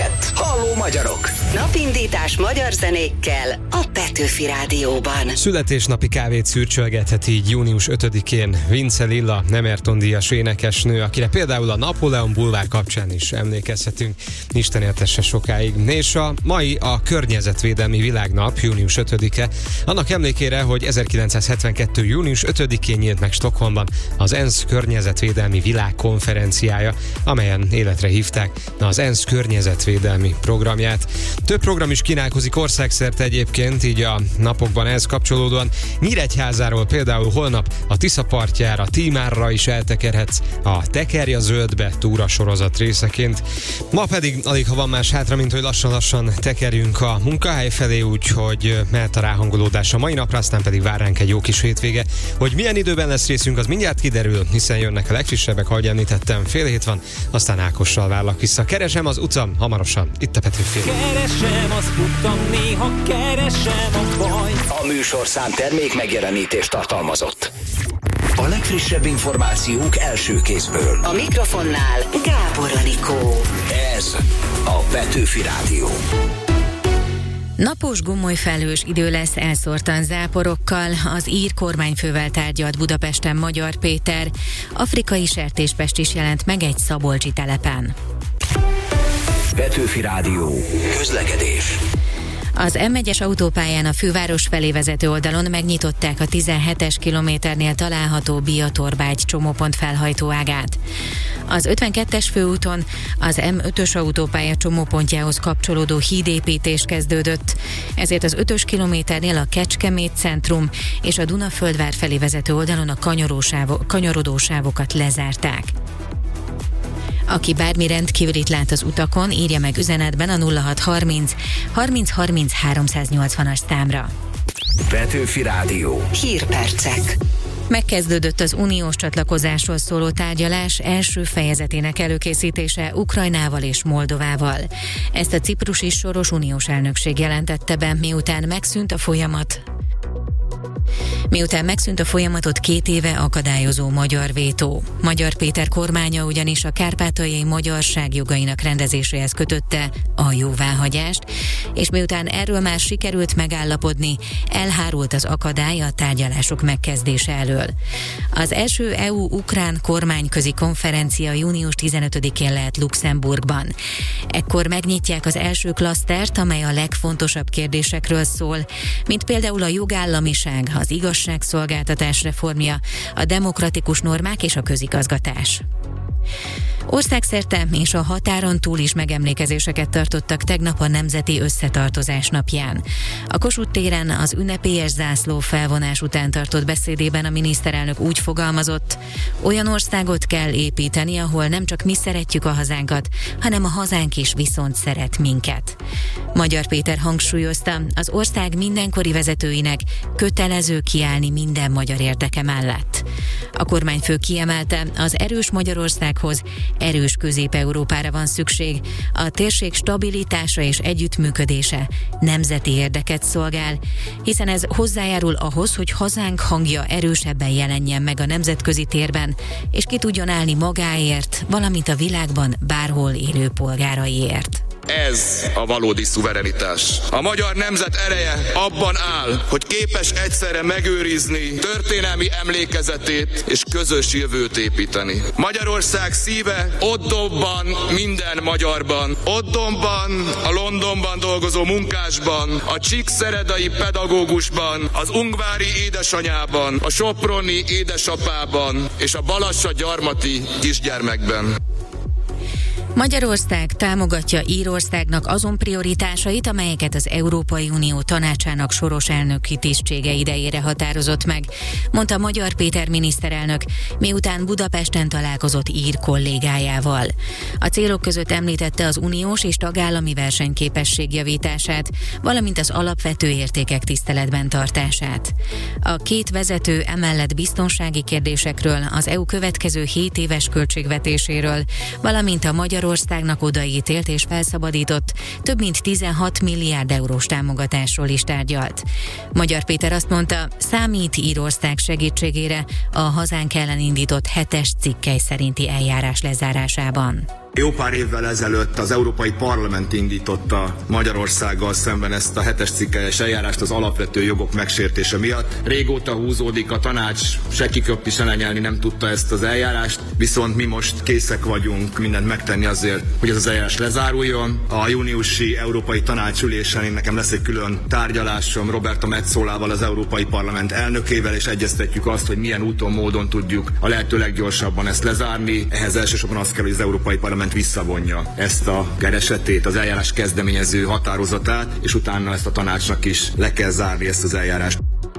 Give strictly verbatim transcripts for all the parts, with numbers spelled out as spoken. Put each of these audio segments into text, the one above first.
Kellett. Halló magyarok! Napindítás magyar zenékkel a Petőfi Rádióban. Születésnapi kávét szürcsölgethet így június ötödikén Vince Lilla, Emerton-díjas énekesnő, akire például a Napóleon bulvár kapcsán is emlékezhetünk. Isten éltesse sokáig. És a mai a Környezetvédelmi Világnap, június ötödike. Annak emlékére, hogy ezerkilencszázhetvenkettő. június ötödikén nyílt meg Stockholmban az ENSZ Környezetvédelmi Világkonferenciája, amelyen életre hívták az ENSZ környezetvédelmi programját. Több program is kínálkozik országszerte egyébként, így a napokban ehhez kapcsolódóan. Nyíregyházáról például holnap a Tisza partjára, Tímárra is eltekerhetsz a Tekerj a zöldbe túra sorozat részeként. Ma pedig alig ha van más hátra, mint hogy lassan-lassan tekerjünk a munkahely felé, úgyhogy mehet a ráhangolódás a mai napra, aztán pedig vár ránk egy jó kis hétvége. Hogy milyen időben lesz részünk, az mindjárt kiderül, hiszen jönnek a legfrissebbek, ahogy említettem, fél hét van, aztán Ákossal várlak vissza. Keresem az utcam, hamarosan, itt a Petőfi. Keresem, azt futtam, néha keresem a baj. A műsorszám termék megjelenítést tartalmazott. A legfrissebb információk első kézből. A mikrofonnál Gábor Anikó. Ez a Petőfi Rádió. Napos, gomoly felhős idő lesz elszórtan záporokkal. Az ír kormányfővel tárgyalt Budapesten Magyar Péter. Afrikai sertéspest is jelent meg egy szabolcsi telepen. Petőfi Rádió. Közlekedés. Az M egyes autópályán a főváros felé vezető oldalon megnyitották a tizenhetes kilométernél található Bia-Torbágy csomópont felhajtóágát. Az ötvenkettes főúton az M ötös autópálya csomópontjához kapcsolódó hídépítés kezdődött, ezért az ötös kilométernél a Kecskemét centrum és a Dunaföldvár felé vezető oldalon a kanyarodósávokat lezárták. Aki bármi rendkívülit lát az utakon, írja meg üzenetben a nulla hat harminc harminc harminc háromszáznyolcvanas számra. Petőfi Rádió. Hírpercek. Megkezdődött az uniós csatlakozásról szóló tárgyalás első fejezetének előkészítése Ukrajnával és Moldovával. Ezt a ciprusi soros uniós elnökség jelentette be, miután megszűnt a folyamat. Miután megszűnt a folyamatot két éve akadályozó magyar vétó. Magyar Péter kormánya ugyanis a kárpátaljai magyarság jogainak rendezéséhez kötötte a jóváhagyást, és miután erről már sikerült megállapodni, elhárult az akadály a tárgyalások megkezdése elől. Az első é u-ukrán kormányközi konferencia június tizenötödikén lehet Luxemburgban. Ekkor megnyitják az első klasztert, amely a legfontosabb kérdésekről szól, mint például a jogállamiság, az igazságszolgáltatás reformja, a demokratikus normák és a közigazgatás. Országszerte és a határon túl is megemlékezéseket tartottak tegnap a Nemzeti Összetartozás napján. A Kossuth téren az ünnepélyes zászló felvonás után tartott beszédében a miniszterelnök úgy fogalmazott: olyan országot kell építeni, ahol nem csak mi szeretjük a hazánkat, hanem a hazánk is viszont szeret minket. Magyar Péter hangsúlyozta, az ország mindenkori vezetőinek kötelező kiállni minden magyar érdeke mellett. A kormányfő kiemelte, az erős Magyarországhoz erős Közép-Európára van szükség, a térség stabilitása és együttműködése nemzeti érdeket szolgál, hiszen ez hozzájárul ahhoz, hogy hazánk hangja erősebben jelenjen meg a nemzetközi térben, és ki tudjon állni magáért, valamint a világban bárhol élő polgáraiért. Ez a valódi szuverenitás. A magyar nemzet ereje abban áll, hogy képes egyszerre megőrizni történelmi emlékezetét és közös jövőt építeni. Magyarország szíve ott dobban minden magyarban. Ott dobban a Londonban dolgozó munkásban, a csíkszeredai pedagógusban, az ungvári édesanyában, a soproni édesapában és a balassa-gyarmati kisgyermekben. Magyarország támogatja Írországnak azon prioritásait, amelyeket az Európai Unió Tanácsának soros elnöki tisztsége idejére határozott meg, mondta Magyar Péter miniszterelnök, miután Budapesten találkozott ír kollégájával. A célok között említette az uniós és tagállami versenyképesség javítását, valamint az alapvető értékek tiszteletben tartását. A két vezető emellett biztonsági kérdésekről, az é u következő hét éves költségvetéséről, valamint a magyar Magyarországnak odaítélt és felszabadított több mint tizenhat milliárd eurós támogatásról is tárgyalt. Magyar Péter azt mondta, számít Írország segítségére a hazánk ellen indított hetes cikkely szerinti eljárás lezárásában. Jó pár évvel ezelőtt az Európai Parlament indította Magyarországgal szemben ezt a hetes cikkelyes eljárást az alapvető jogok megsértése miatt. Régóta húzódik, a tanács se kiköpni, se lenyelni nem tudta ezt az eljárást, viszont mi most készek vagyunk mindent megtenni azért, hogy ez az eljárás lezáruljon. A júniusi Európai Tanács ülésen nekem lesz egy külön tárgyalásom Roberta Metzolával, az Európai Parlament elnökével, és egyeztetjük azt, hogy milyen úton, módon tudjuk a lehető leggyorsabban ezt lezárni. Ehhez elsősorban az kell, hogy az Európai Parlament visszavonja ezt a keresetét, az eljárás kezdeményező határozatát, és utána ezt a tanácsnak is le kell zárni ezt az eljárást.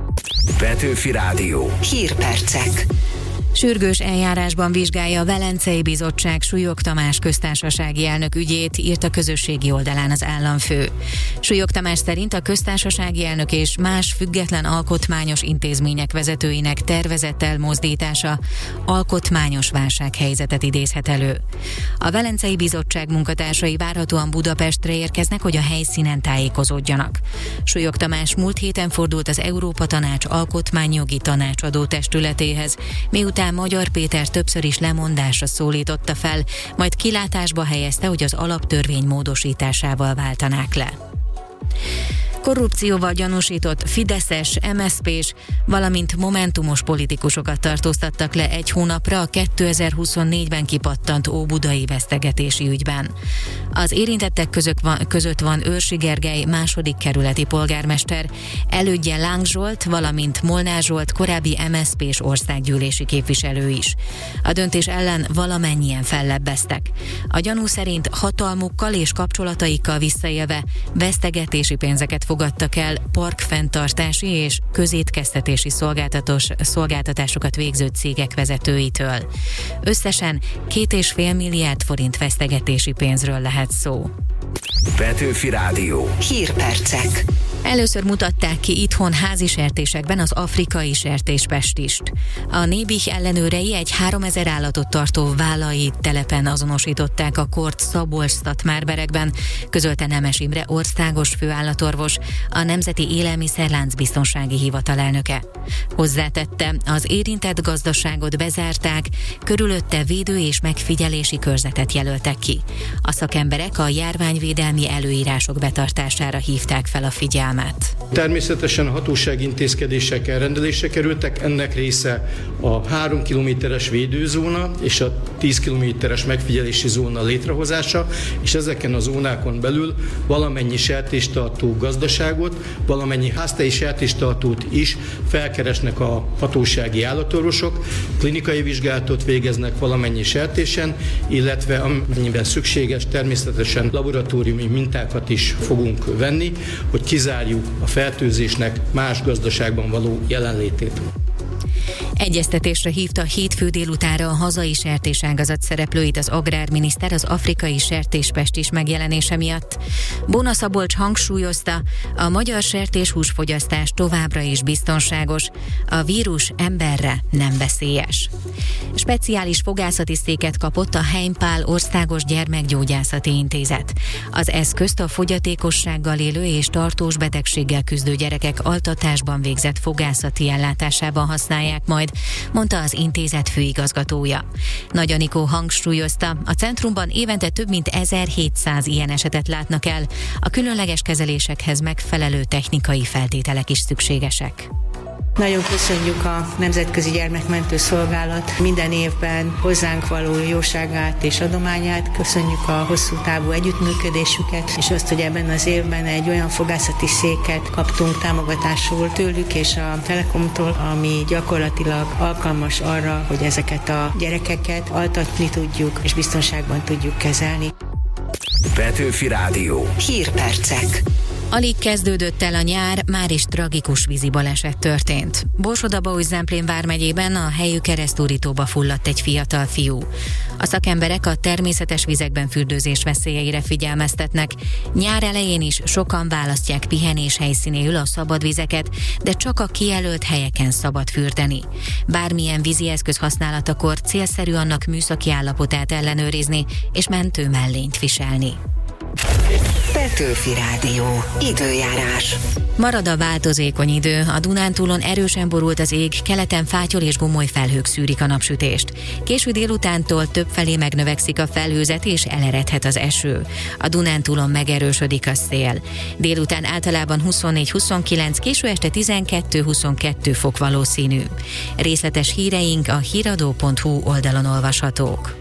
Petőfi Rádió. Hírpercek. Sürgős eljárásban vizsgálja a Velencei Bizottság Súlyog Tamás köztársasági elnök ügyét, írt a közösségi oldalán az államfő. Súlyog Tamás szerint a köztársasági elnök és más független alkotmányos intézmények vezetőinek tervezett elmozdítása alkotmányos válsághelyzetet idézhet elő. A Velencei Bizottság munkatársai várhatóan Budapestre érkeznek, hogy a helyszínen tájékozódjanak. Súlyog Tamás múlt héten fordult az Európa Tanács alkotmányjogi tanácsadó testületéhez, miután Magyar Péter többször is lemondásra szólította fel, majd kilátásba helyezte, hogy az alaptörvény módosításával váltanák le. Korrupcióval gyanúsított fideszes, em es zé pés, valamint momentumos politikusokat tartóztattak le egy hónapra a kétezer-huszonnégyben kipattant óbudai vesztegetési ügyben. Az érintettek között van, között van Őrsi Gergely második kerületi polgármester, elődje Láng Zsolt, valamint Molnár Zsolt korábbi em es zé pés országgyűlési képviselő is. A döntés ellen valamennyien fellebbeztek. A gyanú szerint hatalmukkal és kapcsolataikkal visszaélve vesztegetési pénzeket fogadtak el parkfenntartási és közétkeztetési szolgáltatásokat végző cégek vezetőitől. Összesen két és fél milliárd forint vesztegetési pénzről lehet szó. Petőfi Rádió. Hírpercek. Először mutatták ki itthon házi sertésekben az afrikai sertéspestist. A Nébih ellenőrei egy háromezer állatot tartó vállai telepen azonosították a kort Szabolcs-Szatmárberekben, közölte Nemes Imre országos főállatorvos, a Nemzeti Élelmiszer-Lánc Biztonsági Hivatal elnöke. Hozzátette, az érintett gazdaságot bezárták, körülötte védő és megfigyelési körzetet jelöltek ki. A szakemberek a járványvédelmi előírások betartására hívták fel a figyelmet. Természetesen a hatósági intézkedések elrendelésre kerültek, ennek része a három kilométeres védőzóna és a tíz kilométeres megfigyelési zóna létrehozása, és ezeken a zónákon belül valamennyi sertéstartó gazdaságot, valamennyi háztelji sertéstartót is felkeresnek a hatósági állatorvosok, klinikai vizsgálatot végeznek valamennyi sertésen, illetve amennyiben szükséges, természetesen laboratóriumi mintákat is fogunk venni, hogy kizárjuk a fertőzésnek más gazdaságban való jelenlétét. Egyeztetésre hívta hétfő délutánra a hazai sertéságazat szereplőit az agrárminiszter az afrikai sertéspestis megjelenése miatt. Bona Szabolcs hangsúlyozta, a magyar sertéshúsfogyasztás továbbra is biztonságos, a vírus emberre nem veszélyes. Speciális fogászati széket kapott a Heimpál Országos Gyermekgyógyászati Intézet. Az eszközt a fogyatékossággal élő és tartós betegséggel küzdő gyerekek altatásban végzett fogászati ellátásában használják majd, mondta az intézet főigazgatója. Nagy Anikó hangsúlyozta, a centrumban évente több mint ezerhétszáz ilyen esetet látnak el, a különleges kezelésekhez megfelelő technikai feltételek is szükségesek. Nagyon köszönjük a Nemzetközi Gyermekmentő Szolgálat minden évben hozzánk való jóságát és adományát, köszönjük a hosszú távú együttműködésüket, és azt, hogy ebben az évben egy olyan fogászati széket kaptunk támogatásul tőlük és a Telekomtól, ami gyakorlatilag alkalmas arra, hogy ezeket a gyerekeket altatni tudjuk és biztonságban tudjuk kezelni. Petőfi Rádió. Hírpercek. Alig kezdődött el a nyár, már is tragikus vízi baleset történt. Borsod-Abaúj-Zemplén vármegyében a helyű keresztúrítóba fulladt egy fiatal fiú. A szakemberek a természetes vizekben fürdőzés veszélyeire figyelmeztetnek. Nyár elején is sokan választják pihenés helyszínéül a szabad vizeket, de csak a kijelölt helyeken szabad fürdeni. Bármilyen vízi eszköz használatakor célszerű annak műszaki állapotát ellenőrizni és mentőmellényt viselni. Petőfi Rádió. Időjárás. Marad a változékony idő, a Dunántúlon erősen borult az ég, keleten fátyol és gomoly felhők szűrik a napsütést. Késő délutántól többfelé megnövekszik a felhőzet és eleredhet az eső. A Dunántúlon megerősödik a szél. Délután általában huszonnégy-huszonkilenc, késő este tizenkettő-huszonkettő fok valószínű. Részletes híreink a híradó pont hu oldalon olvashatók.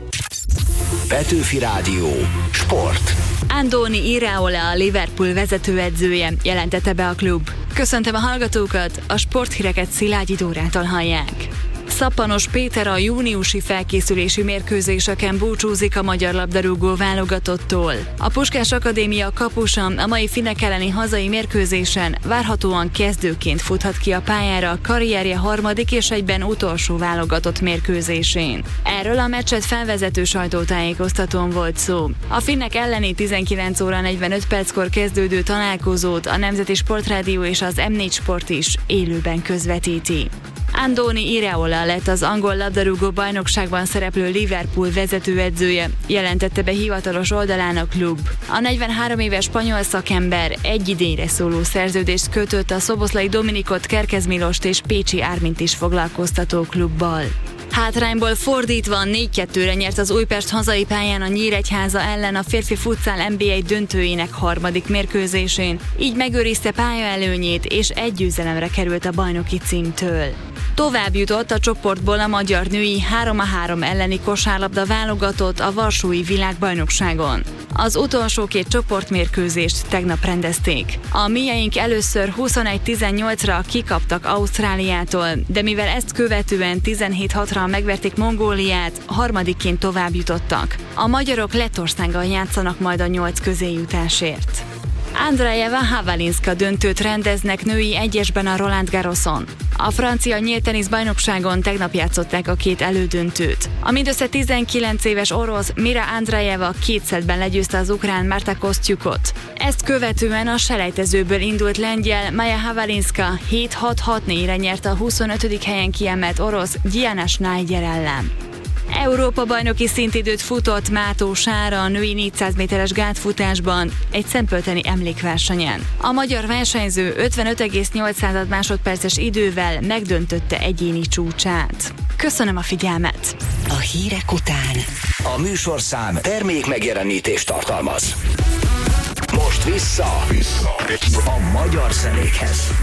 Petőfi Rádió. Sport. Andoni Iraola, a Liverpool vezetőedzője, jelentette be a klub. Köszöntöm a hallgatókat, a sporthíreket Szilágyi Dórától hallják. Szappanos Péter a júniusi felkészülési mérkőzéseken búcsúzik a magyar labdarúgó válogatottól. A Puskás Akadémia kapusa a mai finnek elleni hazai mérkőzésen várhatóan kezdőként futhat ki a pályára a karrierje harmadik és egyben utolsó válogatott mérkőzésén. Erről a meccset felvezető sajtótájékoztatón volt szó. A finnek elleni tizenkilenc óra negyvenöt perckor kezdődő találkozót a Nemzeti Sportrádió és az em négy Sport is élőben közvetíti. Andoni Iraola lett az angol labdarúgó bajnokságban szereplő Liverpool vezetőedzője, jelentette be hivatalos oldalán a klub. A negyvenhárom éves spanyol szakember egy idényre szóló szerződést kötött a szoboszlai Dominikot, Kerkez Milost és Pécsi Ármint is foglalkoztató klubbal. Hátrányból fordítva négy kettőre nyert az Újpest hazai pályán a Nyíregyháza ellen a férfi futszál en bé egy döntőjének harmadik mérkőzésén, így megőrizte pályaelőnyét és egy győzelemre került a bajnoki címtől. Tovább jutott a csoportból a magyar női három a három elleni kosárlabda válogatott a Varsói világbajnokságon. Az utolsó két csoportmérkőzést tegnap rendezték. A mieink először huszonegy tizennyolcra kikaptak Ausztráliától, de mivel ezt követően tizenhét hatra megverték Mongóliát, harmadikként tovább jutottak. A magyarok Lettországgal játszanak majd a nyolc közéjutásért. Andrejeva Havalinska döntőt rendeznek női egyesben a Roland Garroson. A francia nyílt teniszbajnokságon tegnap játszották a két elődöntőt. A mindössze tizenkilenc éves orosz Mira Andrejeva két szettben legyőzte az ukrán Marta Kostyukot. Ezt követően a selejtezőből indult lengyel Maja Havalinska hét hat hat négyre nyerte a huszonötödik helyen kiemelt orosz Diana Schneider ellen. Európa bajnoki szintidőt futott Mátó Sára a női négyszáz méteres gátfutásban egy szentpölteni emlékversenyen. A magyar versenyző ötvenöt egész nyolc másodperces idővel megdöntötte egyéni csúcsát. Köszönöm a figyelmet! A hírek után A műsorszám termék megjelenítést tartalmaz. Most vissza, vissza. a magyar zenékhez.